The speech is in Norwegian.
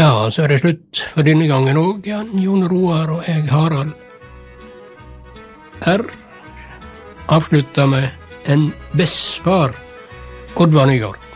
Ja, så det slutt for denne gangen òg. Jon Roar og jeg, Harald R, avslutta med en bestefar, Oddvar Nygaard.